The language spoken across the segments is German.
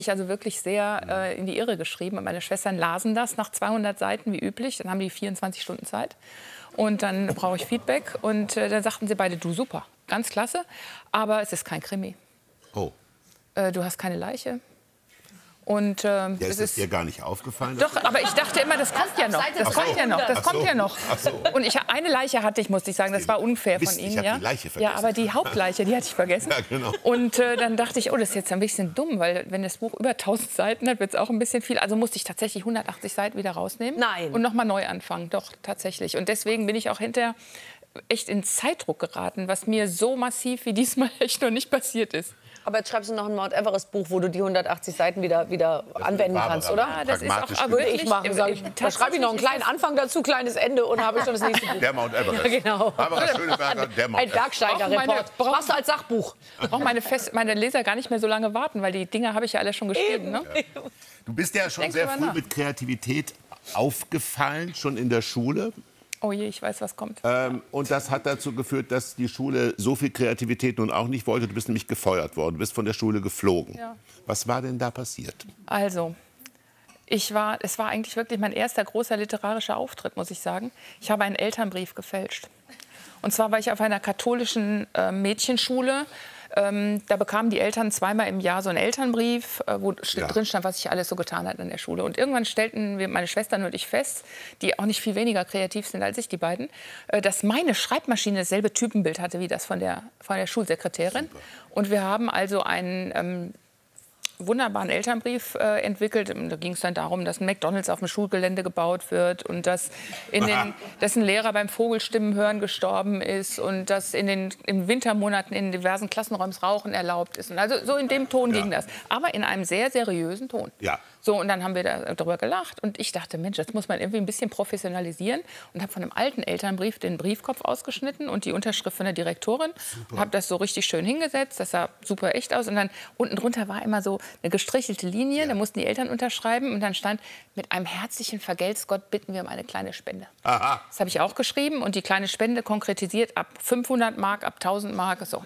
Ich also wirklich sehr in die Irre geschrieben. Und meine Schwestern lasen das nach 200 Seiten wie üblich. Dann haben die 24 Stunden Zeit. Und dann brauche ich Feedback. Und dann sagten sie beide, du super, ganz klasse. Aber es ist kein Krimi. Oh. Du hast keine Leiche. Und ist es dir gar nicht aufgefallen? Doch, aber ich dachte immer, das kommt ja noch. Das kommt ja noch. Das kommt ja noch. Und eine Leiche hatte ich, musste ich sagen, das war unfair von Ihnen. Ich habe die Leiche vergessen. Ja, aber die Hauptleiche, die hatte ich vergessen. Ja, genau. Und dann dachte ich, oh, das ist jetzt ein bisschen dumm, weil wenn das Buch über 1000 Seiten hat, wird es auch ein bisschen viel. Also musste ich tatsächlich 180 Seiten wieder rausnehmen. Nein. Und nochmal neu anfangen. Doch, tatsächlich. Und deswegen bin ich auch hinterher echt in Zeitdruck geraten, was mir so massiv wie diesmal echt noch nicht passiert ist. Aber jetzt schreibst du noch ein Mount Everest-Buch, wo du die 180 Seiten wieder anwenden kannst, oder? Ja, das ist auch Würde ich machen, sag ich. Da schreibe ich noch einen kleinen Anfang dazu, kleines Ende und habe ich schon das nächste Buch. Der Mount Everest. Ja, genau. Barbara Schöneberger, der Mount Ein Bergsteiger-Report. Machst du als Sachbuch. Brauchen meine Leser gar nicht mehr so lange warten, weil die Dinge habe ich ja alle schon geschrieben. Ne? Ja. Du bist ja schon sehr früh mit Kreativität aufgefallen, schon in der Schule. Oh je, ich weiß, was kommt. Und das hat dazu geführt, dass die Schule so viel Kreativität nun auch nicht wollte. Du bist nämlich gefeuert worden, du bist von der Schule geflogen. Ja. Was war denn da passiert? Also, es war eigentlich wirklich mein erster großer literarischer Auftritt, muss ich sagen. Ich habe einen Elternbrief gefälscht. Und zwar war ich auf einer katholischen Mädchenschule. Da bekamen die Eltern zweimal im Jahr so einen Elternbrief, wo drin stand, was ich alles so getan hat in der Schule. Und irgendwann stellten wir, meine Schwestern und ich, fest, die auch nicht viel weniger kreativ sind als ich, die beiden, dass meine Schreibmaschine dasselbe Typenbild hatte wie das von der Schulsekretärin. Super. Und wir haben also einen wunderbaren Elternbrief entwickelt. Da ging es dann darum, dass ein McDonald's auf dem Schulgelände gebaut wird und dass ein Lehrer beim Vogelstimmen hören gestorben ist und dass in Wintermonaten in diversen Klassenräumen Rauchen erlaubt ist. Und also so in dem Ton ging das, aber in einem sehr seriösen Ton. Ja. So, und dann haben wir darüber gelacht und ich dachte, Mensch, das muss man irgendwie ein bisschen professionalisieren und habe von einem alten Elternbrief den Briefkopf ausgeschnitten und die Unterschrift von der Direktorin. Habe das so richtig schön hingesetzt, das sah super echt aus und dann unten drunter war immer so eine gestrichelte Linie, da mussten die Eltern unterschreiben und dann stand, mit einem herzlichen Vergelt's Gott bitten wir um eine kleine Spende. Aha. Das habe ich auch geschrieben und die kleine Spende konkretisiert ab 500 Mark, ab 1000 Mark, so.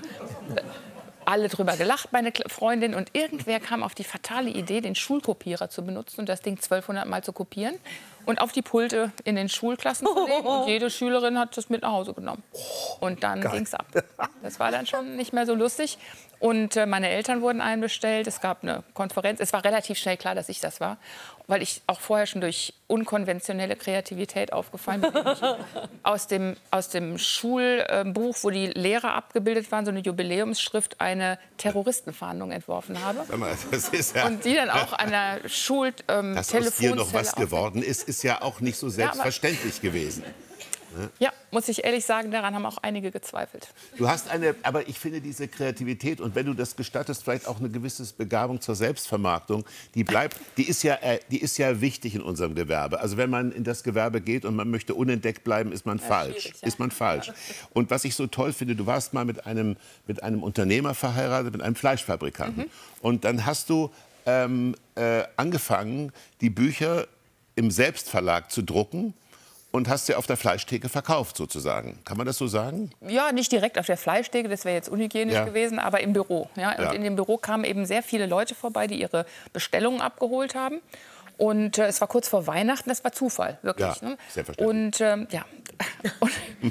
Alle drüber gelacht, meine Freundin. Und irgendwer kam auf die fatale Idee, den Schulkopierer zu benutzen und das Ding 1200 Mal zu kopieren und auf die Pulte in den Schulklassen zu legen. Und jede Schülerin hat das mit nach Hause genommen. Und dann ging's ab. Das war dann schon nicht mehr so lustig. Und meine Eltern wurden einbestellt. Es gab eine Konferenz. Es war relativ schnell klar, dass ich das war, weil ich auch vorher schon durch unkonventionelle Kreativität aufgefallen bin. Aus dem Schulbuch, wo die Lehrer abgebildet waren, so eine Jubiläumsschrift, eine Terroristenfahndung entworfen habe. Das ist ja, und die dann auch an der Schultelefonzelle dass aus dir noch was geworden ist ja auch nicht so selbstverständlich gewesen. Ja, muss ich ehrlich sagen, daran haben auch einige gezweifelt. Du hast aber ich finde diese Kreativität und wenn du das gestattest, vielleicht auch eine gewisse Begabung zur Selbstvermarktung, die ist ja wichtig in unserem Gewerbe. Also wenn man in das Gewerbe geht und man möchte unentdeckt bleiben, ist man falsch. Ja. Ist man falsch. Und was ich so toll finde, du warst mal mit einem Unternehmer verheiratet, mit einem Fleischfabrikanten. Mhm. Und dann hast du angefangen, die Bücher im Selbstverlag zu drucken. Und hast sie auf der Fleischtheke verkauft, sozusagen. Kann man das so sagen? Ja, nicht direkt auf der Fleischtheke, das wäre jetzt unhygienisch gewesen, aber im Büro. Ja? Und in dem Büro kamen eben sehr viele Leute vorbei, die ihre Bestellungen abgeholt haben. Und es war kurz vor Weihnachten, das war Zufall, wirklich. Ja, ne? Sehr verständlich. Und und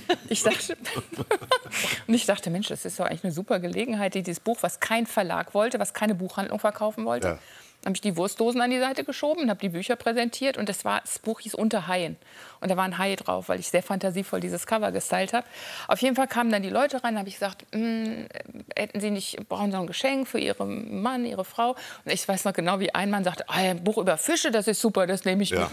ich dachte, Mensch, das ist doch eigentlich eine super Gelegenheit, dieses Buch, was kein Verlag wollte, was keine Buchhandlung verkaufen wollte. Ja. Dann habe ich die Wurstdosen an die Seite geschoben, habe die Bücher präsentiert und das Buch hieß Unter Haien. Und da war ein Hai drauf, weil ich sehr fantasievoll dieses Cover gestylt habe. Auf jeden Fall kamen dann die Leute rein, habe ich gesagt, brauchen Sie noch ein Geschenk für Ihren Mann, Ihre Frau? Und ich weiß noch genau, wie ein Mann sagte, ein Buch über Fische, das ist super, das nehme ich mit.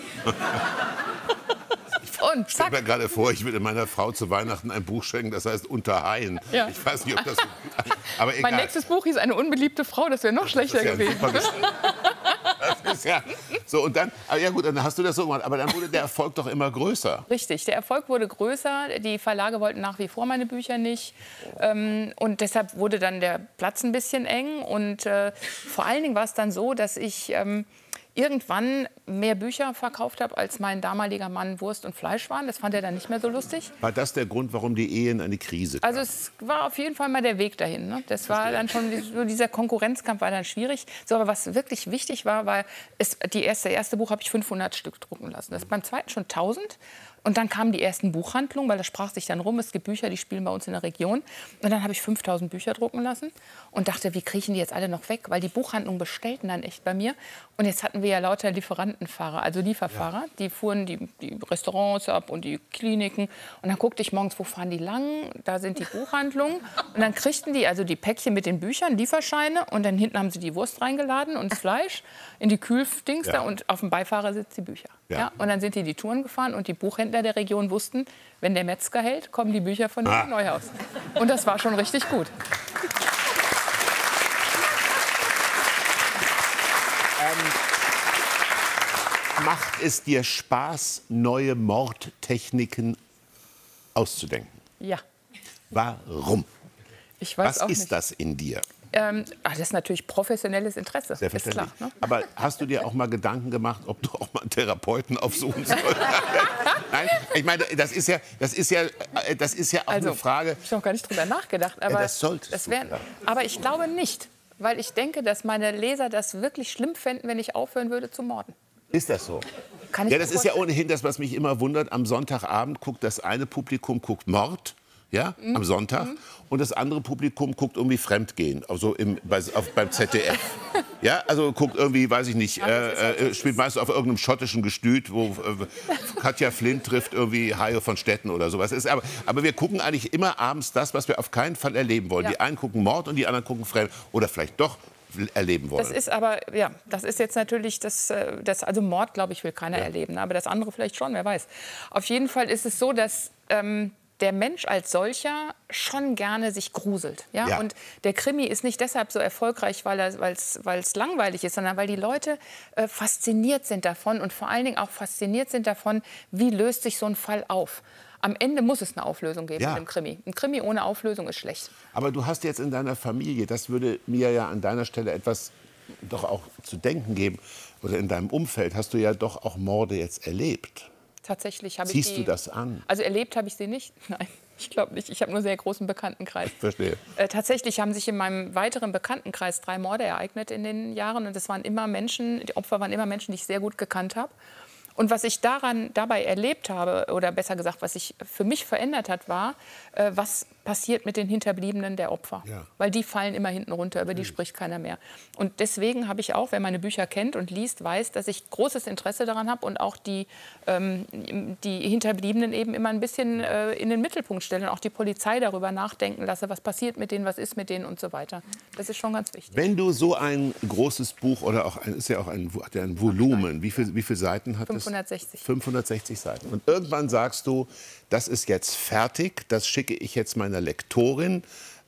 Und ich stelle mir gerade vor, ich will meiner Frau zu Weihnachten ein Buch schenken, das heißt Unter Haien. Ja. Ich weiß nicht, ob das so gut aber egal. Mein nächstes Buch hieß Eine unbeliebte Frau, das wäre noch schlechter gewesen. Das ist ja so, und dann, ja gut, dann hast du das so gemacht, aber dann wurde der Erfolg doch immer größer. Richtig, der Erfolg wurde größer, die Verlage wollten nach wie vor meine Bücher nicht und deshalb wurde dann der Platz ein bisschen eng und vor allen Dingen war es dann so, dass ich irgendwann mehr Bücher verkauft habe, als mein damaliger Mann Wurst und Fleisch waren. Das fand er dann nicht mehr so lustig. War das der Grund, warum die Ehe in eine Krise kam? Also es war auf jeden Fall mal der Weg dahin. Ne? Das war dann schon, so dieser Konkurrenzkampf war dann schwierig. So, aber was wirklich wichtig war, das erste Buch habe ich 500 Stück drucken lassen. Das beim zweiten schon 1000. Und dann kamen die ersten Buchhandlungen, weil das sprach sich dann rum. Es gibt Bücher, die spielen bei uns in der Region. Und dann habe ich 5000 Bücher drucken lassen und dachte, wie kriechen die jetzt alle noch weg? Weil die Buchhandlungen bestellten dann echt bei mir. Und jetzt hatten wir ja lauter Lieferantenfahrer, also Lieferfahrer. Ja. Die fuhren die Restaurants ab und die Kliniken. Und dann guckte ich morgens, wo fahren die lang? Da sind die Buchhandlungen. Und dann kriegten die also die Päckchen mit den Büchern, Lieferscheine. Und dann hinten haben sie die Wurst reingeladen und das Fleisch in die Kühldings da. Und auf dem Beifahrersitz die Bücher. Ja. Ja. Und dann sind die Touren gefahren und die Buchhändler der Region wussten, wenn der Metzger hält, kommen die Bücher von dem Neuhaus. Und das war schon richtig gut. Macht es dir Spaß, neue Mordtechniken auszudenken? Ja. Warum? Ich weiß Was auch ist nicht. das in dir? Das ist natürlich professionelles Interesse. Selbstverständlich. Ist klar, ne? Aber hast du dir auch mal Gedanken gemacht, ob du auch mal einen Therapeuten aufsuchen sollst? Nein, ich meine, das ist ja auch Also, eine Frage. Ich habe noch gar nicht drüber nachgedacht. Aber, das solltest du. Aber ich glaube nicht, weil ich denke, dass meine Leser das wirklich schlimm fänden, wenn ich aufhören würde zu morden. Ist das so? Kann ich Ja, mir das ist ja vorstellen. ohnehin das, was mich immer wundert. Am Sonntagabend guckt das eine Publikum Mord. Ja, am Sonntag. Und das andere Publikum guckt irgendwie Fremdgehen, also beim ZDF. Ja, also guckt irgendwie, weiß ich nicht, spielt meist auf irgendeinem schottischen Gestüt, wo Katja Flint trifft irgendwie Hajo von Stetten oder sowas. Aber wir gucken eigentlich immer abends das, was wir auf keinen Fall erleben wollen. Ja. Die einen gucken Mord und die anderen gucken Fremd. Oder vielleicht doch erleben wollen. Das ist aber, ja, das ist jetzt natürlich also Mord, glaube ich, will keiner erleben. Aber das andere vielleicht schon, wer weiß. Auf jeden Fall ist es so, dass der Mensch als solcher schon gerne sich gruselt. Ja? Ja. Und der Krimi ist nicht deshalb so erfolgreich, weil es langweilig ist, sondern weil die Leute fasziniert sind davon und vor allen Dingen auch fasziniert sind davon, wie löst sich so ein Fall auf. Am Ende muss es eine Auflösung geben in einem Krimi. Ein Krimi ohne Auflösung ist schlecht. Aber du hast jetzt in deiner Familie, das würde mir ja an deiner Stelle etwas doch auch zu denken geben, oder in deinem Umfeld hast du ja doch auch Morde jetzt erlebt. Tatsächlich habe ich die... Siehst du das an? Also erlebt habe ich sie nicht. Nein, ich glaube nicht. Ich habe nur einen sehr großen Bekanntenkreis. Verstehe. Tatsächlich haben sich in meinem weiteren Bekanntenkreis 3 Morde ereignet in den Jahren. Und das waren immer Menschen, die Opfer waren immer Menschen, die ich sehr gut gekannt habe. Und was ich dabei erlebt habe, oder besser gesagt, was sich für mich verändert hat, war, was passiert mit den Hinterbliebenen der Opfer. Ja. Weil die fallen immer hinten runter, über die spricht keiner mehr. Und deswegen habe ich auch, wer meine Bücher kennt und liest, weiß, dass ich großes Interesse daran habe und auch die Hinterbliebenen eben immer ein bisschen in den Mittelpunkt stelle und auch die Polizei darüber nachdenken lasse, was passiert mit denen, was ist mit denen und so weiter. Das ist schon ganz wichtig. Wenn du so ein großes Buch oder auch hat ja ein Volumen, wie viele Seiten hat es? 560. 560 Seiten. Und irgendwann sagst du, das ist jetzt fertig, das schicke ich jetzt meiner Lektorin.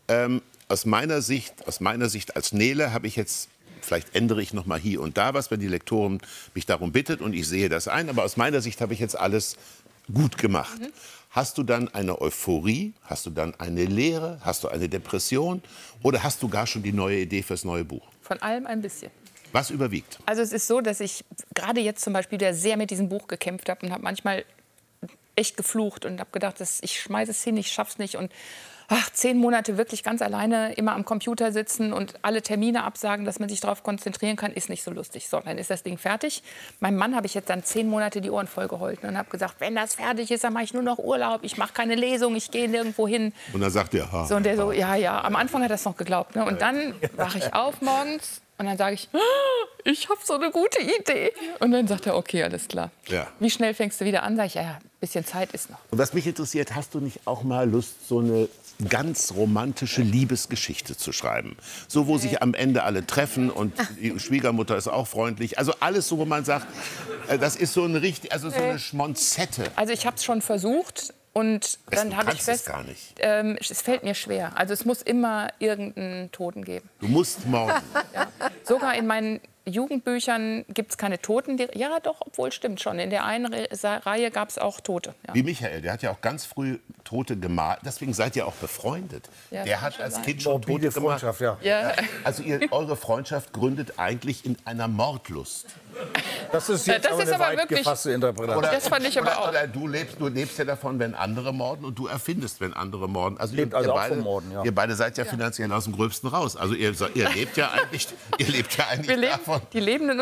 Aus meiner Sicht als Nele habe ich jetzt, vielleicht ändere ich noch mal hier und da was, wenn die Lektorin mich darum bittet und ich sehe das ein, aber aus meiner Sicht habe ich jetzt alles gut gemacht. Hast du dann eine Euphorie, hast du dann eine Leere, hast du eine Depression oder hast du gar schon die neue Idee fürs neue Buch? Von allem ein bisschen. Was überwiegt? Also es ist so, dass ich gerade jetzt zum Beispiel wieder sehr mit diesem Buch gekämpft habe und habe manchmal echt geflucht und habe gedacht, ich schmeiße es hin, ich schaff's nicht und 10 Monate wirklich ganz alleine immer am Computer sitzen und alle Termine absagen, dass man sich darauf konzentrieren kann, ist nicht so lustig. So, dann ist das Ding fertig. Meinem Mann habe ich jetzt dann 10 Monate die Ohren voll geholfen und habe gesagt, wenn das fertig ist, dann mache ich nur noch Urlaub, ich mache keine Lesung, ich gehe nirgendwo hin. Und dann sagt er, ha. So, und der so, ja, am Anfang hat er es noch geglaubt. Ne? Und dann wache ich auf morgens und dann sage ich, ich habe so eine gute Idee. Und dann sagt er, okay, alles klar. Ja. Wie schnell fängst du wieder an? Sag ich, ja, ein bisschen Zeit ist noch. Und was mich interessiert, hast du nicht auch mal Lust, so eine ganz romantische Liebesgeschichte zu schreiben? So, wo sich am Ende alle treffen und die Schwiegermutter ist auch freundlich. Also alles so, wo man sagt, das ist so eine so eine Schmonzette. Also ich habe es schon versucht. Und dann habe ich fest, gar nicht. Es fällt mir schwer. Also es muss immer irgendeinen Toten geben. Du musst morden. Ja. Sogar in meinen Jugendbüchern gibt es keine Toten. Ja, doch, obwohl, stimmt schon. In der einen Reihe gab es auch Tote. Ja. Wie Michael, der hat ja auch ganz früh Tote gemalt. Deswegen seid ihr auch befreundet. Ja, der hat als Kind schon Tote Morbide gemalt. Freundschaft, ja. Ja. Also eure Freundschaft gründet eigentlich in einer Mordlust. Das ist jetzt Das aber ist eine aber weit wirklich- gefasste Interpretation. Das fand ich aber auch. Oder du lebst ja davon, wenn andere morden, und du erfindest, wenn andere morden. Also, Lebt also auch vom Morden, ja. Ihr beide seid ja finanziell aus dem Gröbsten raus. Also ihr lebt ja eigentlich, Wir leben davon. die lebenden